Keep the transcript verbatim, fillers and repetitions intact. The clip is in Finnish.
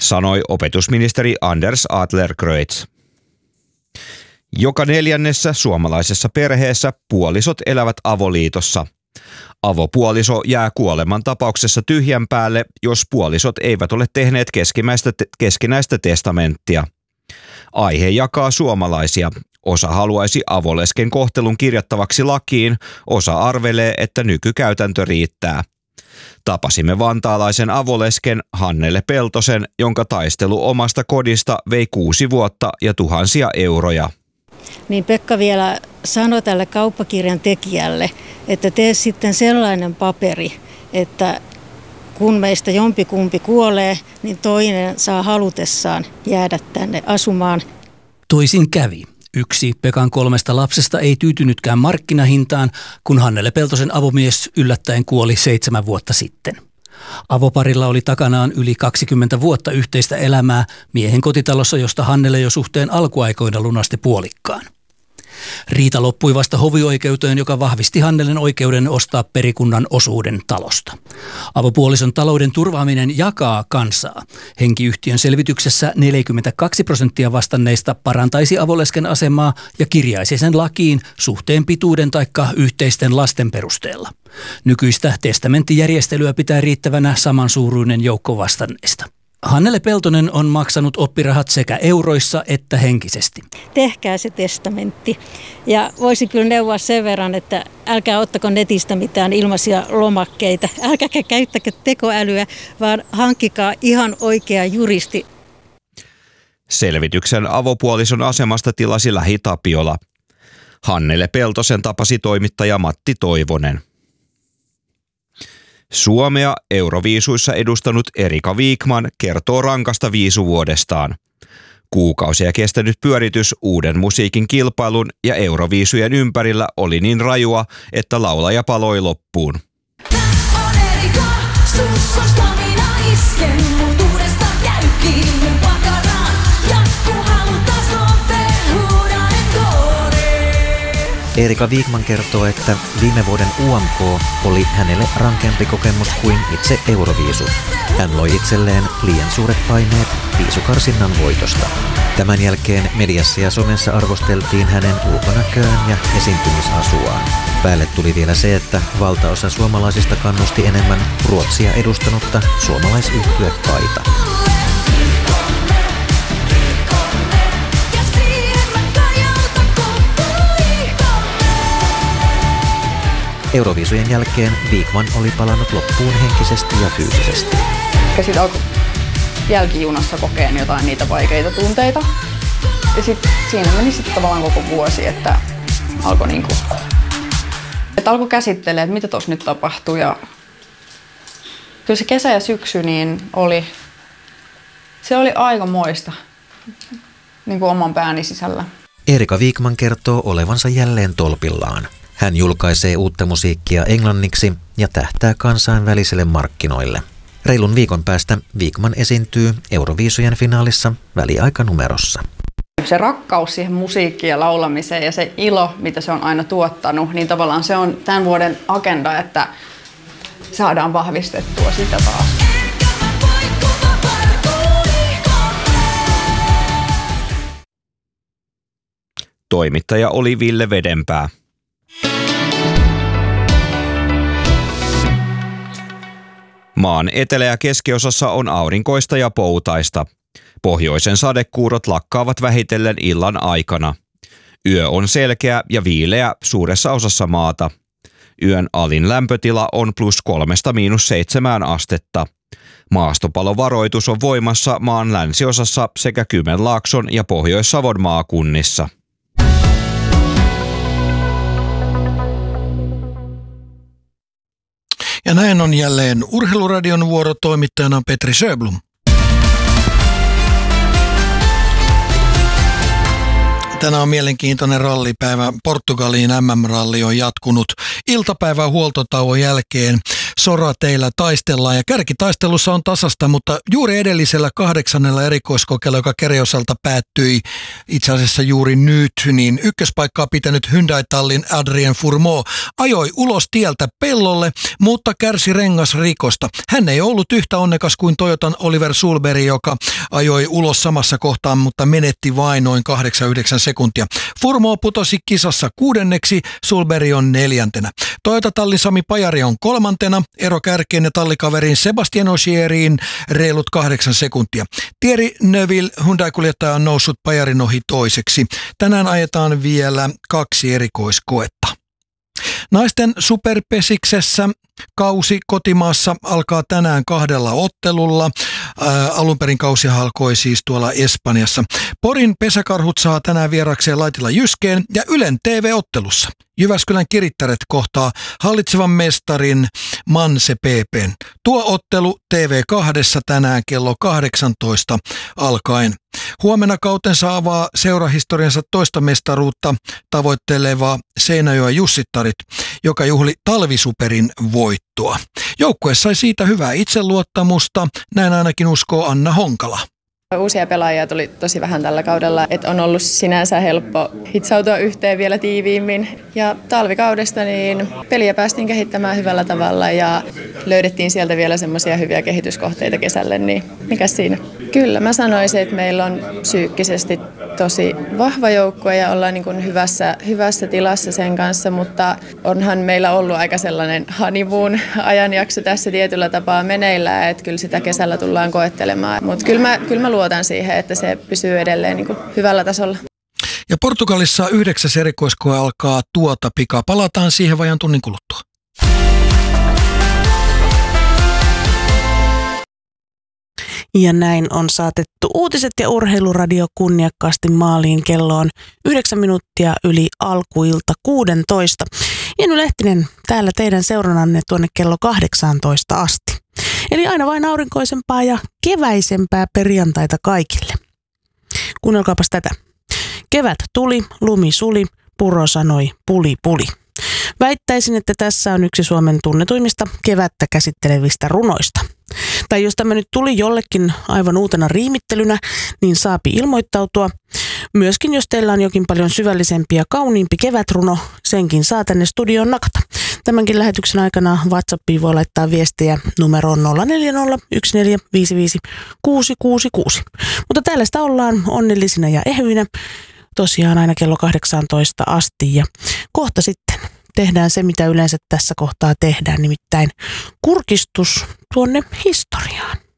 sanoi opetusministeri Anders Adlercreutz. Joka neljännessä suomalaisessa perheessä puolisot elävät avoliitossa. Avopuoliso jää kuoleman tapauksessa tyhjän päälle, jos puolisot eivät ole tehneet keskinäistä testamenttia. Aihe jakaa suomalaisia. Osa haluaisi avolesken kohtelun kirjattavaksi lakiin, osa arvelee, että nykykäytäntö riittää. Tapasimme vantaalaisen avolesken Hannele Peltosen, jonka taistelu omasta kodista vei kuusi vuotta ja tuhansia euroja. Niin Pekka vielä sanoi tälle kauppakirjan tekijälle, että tee sitten sellainen paperi, että kun meistä jompikumpi kuolee, niin toinen saa halutessaan jäädä tänne asumaan. Toisin kävi. Yksi Pekan kolmesta lapsesta ei tyytynytkään markkinahintaan, kun Hannele Peltosen avomies yllättäen kuoli seitsemän vuotta sitten. Avoparilla oli takanaan yli kaksikymmentä vuotta yhteistä elämää miehen kotitalossa, josta Hannele jo suhteen alkuaikoina lunasti puolikkaan. Riita loppui vasta hovioikeuteen, joka vahvisti Hannelen oikeuden ostaa perikunnan osuuden talosta. Avopuolison talouden turvaaminen jakaa kansaa. Henkiyhtiön selvityksessä neljäkymmentäkaksi prosenttia vastanneista parantaisi avolesken asemaa ja kirjaisi sen lakiin suhteen pituuden taikka yhteisten lasten perusteella. Nykyistä testamenttijärjestelyä pitää riittävänä samansuuruinen joukko vastanneista. Hannele Peltonen on maksanut oppirahat sekä euroissa että henkisesti. Tehkää se testamentti. Ja voisin kyllä neuvoa sen verran, että älkää ottako netistä mitään ilmaisia lomakkeita. Älkääkä käyttäkö tekoälyä, vaan hankkikaa ihan oikea juristi. Selvityksen avopuolison asemasta tilasi Lähi Tapiola. Hannele Peltosen tapasi toimittaja Matti Toivonen. Suomea Euroviisuissa edustanut Erika Wikman kertoo rankasta viisuvuodestaan. Kuukausia kestänyt pyöritys uuden musiikin kilpailun ja Euroviisujen ympärillä oli niin rajua, että laulaja paloi loppuun. Erika Wikman kertoo, että viime vuoden U M K oli hänelle rankempi kokemus kuin itse Euroviisu. Hän loi itselleen liian suuret paineet viisukarsinnan voitosta. Tämän jälkeen mediassa ja somessa arvosteltiin hänen ulkonäköään ja esiintymisasuaan. Päälle tuli vielä se, että valtaosa suomalaisista kannusti enemmän Ruotsia edustanutta suomalaisyhtye Kaita. Euroviisujen jälkeen Wikman oli palannut loppuun henkisesti ja fyysisesti. Ja sitten alkoi jälkijunassa kokeen jotain niitä vaikeita tunteita. Ja sitten siinä meni sitten tavallaan koko vuosi, että alkoi niinku, että alkoi käsittelemään, että mitä tuossa nyt tapahtui. Ja kyllä se kesä ja syksy niin oli, se oli aikamoista niin kuin oman pääni sisällä. Erika Wikman kertoo olevansa jälleen tolpillaan. Hän julkaisee uutta musiikkia englanniksi ja tähtää kansainvälisille markkinoille. Reilun viikon päästä Wikman esiintyy Euroviisujen finaalissa väliaikanumerossa. Se rakkaus siihen musiikkiin ja laulamiseen ja se ilo, mitä se on aina tuottanut, niin tavallaan se on tämän vuoden agenda, että saadaan vahvistettua sitä taas. Toimittaja oli Ville Vedenpää. Maan etelä- ja keskiosassa on aurinkoista ja poutaista. Pohjoisen sadekuurot lakkaavat vähitellen illan aikana. Yö on selkeä ja viileä suuressa osassa maata. Yön alin lämpötila on plus kolmesta miinus seitsemään astetta. Maastopalovaroitus on voimassa maan länsiosassa sekä Kymenlaakson ja Pohjois-Savon maakunnissa. Ja näin on jälleen Urheiluradion vuoro, toimittajana Petri Sjöblom. Tänään on mielenkiintoinen rallipäivä. Portugaliin M M-ralli on jatkunut iltapäivän huoltotauon jälkeen. sorateillä taistellaan ja kärkitaistelussa on tasasta, mutta juuri edellisellä kahdeksannella erikoiskokeella, joka Kereosalta päättyi itse asiassa juuri nyt, niin ykköspaikkaa pitänyt Hyundai-tallin Adrien Fourmont ajoi ulos tieltä pellolle, mutta kärsi rengasrikosta. Hän ei ollut yhtä onnekas kuin Toyotan Oliver Sulberg, joka ajoi ulos samassa kohtaan, mutta menetti vain noin kahdeksan yhdeksän sekuntia. Fourmont putosi kisassa kuudenneksi, Sulberg on neljäntenä. Toyota-tallin Sami Pajari on kolmantena, ero kärkeen ja tallikaveriin Sebastien Ogieriin reilut kahdeksan sekuntia. Thierry Neuville, Hyundai-kuljettaja, on noussut Pajarin ohi toiseksi. Tänään ajetaan vielä kaksi erikoiskoetta. Naisten superpesiksessä kausi kotimaassa alkaa tänään kahdella ottelulla. Ää, alun perin kausi alkoi siis tuolla Espanjassa. Porin pesäkarhut saa tänään vierakseen Laitila Jyskeen ja Ylen T V-ottelussa. Jyväskylän Kirittäret kohtaa hallitsevan mestarin Manse P P:n. Tuo ottelu T V kaksi tänään kello kahdeksantoista alkaen. Huomenna kautensa avaa seurahistoriansa toista mestaruutta tavoitteleva Seinäjoen Jussittarit, joka juhli talvisuperin voittoa. Joukkue sai siitä hyvää itseluottamusta, näin ainakin uskoo Anna Honkala. Uusia pelaajia tuli tosi vähän tällä kaudella, että on ollut sinänsä helppo hitsautua yhteen vielä tiiviimmin. Ja talvikaudesta niin peliä päästiin kehittämään hyvällä tavalla ja löydettiin sieltä vielä semmoisia hyviä kehityskohteita kesälle, niin mikä siinä? Kyllä mä sanoisin, että meillä on psyykkisesti tosi vahva joukkue ja ollaan niin kuin hyvässä, hyvässä tilassa sen kanssa, mutta onhan meillä ollut aika sellainen honeymoon ajanjakso tässä tietyllä tapaa meneillään, että kyllä sitä kesällä tullaan koettelemaan. Mutta kyllä mä, kyllä mä luotan siihen, että se pysyy edelleen niin kuin hyvällä tasolla. Ja Portugalissa yhdeksäs erikoiskoe alkaa tuota pikaa. Palataan siihen vajan tunnin kuluttua. Ja näin on saatettu uutiset ja urheiluradio kunniakkaasti maaliin. Kello on yhdeksän minuuttia yli alkuilta kuusitoista. Jenny Lehtinen täällä teidän seurannanne tuonne kello kahdeksantoista asti. Eli aina vain aurinkoisempaa ja keväisempää perjantaita kaikille. Kuunnelkaapas tätä. Kevät tuli, lumi suli, puro sanoi puli puli. Väittäisin, että tässä on yksi Suomen tunnetuimmista kevättä käsittelevistä runoista. Tai jos tämä nyt tuli jollekin aivan uutena riimittelynä, niin saapi ilmoittautua. Myöskin jos teillä on jokin paljon syvällisempi ja kauniimpi kevätruno, senkin saa tänne studioon nakata. Tämänkin lähetyksen aikana WhatsAppiin voi laittaa viestejä numeroon nolla neljä nolla yksi neljä viisi viisi kuusi kuusi kuusi. Mutta täällä sitä ollaan onnellisina ja ehyinä. Tosiaan aina kello kahdeksantoista asti ja kohta sitten tehdään se, mitä yleensä tässä kohtaa tehdään, nimittäin kurkistus tuonne historiaan.